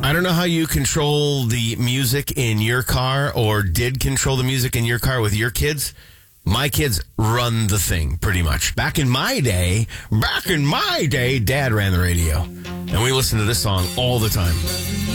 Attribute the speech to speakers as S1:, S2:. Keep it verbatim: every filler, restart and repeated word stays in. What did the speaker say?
S1: I don't know how you control the music in your car or did control the music in your car with your kids. My kids run the thing pretty much. Back in my day, back in my day, Dad ran the radio. And we listened to this song all the time.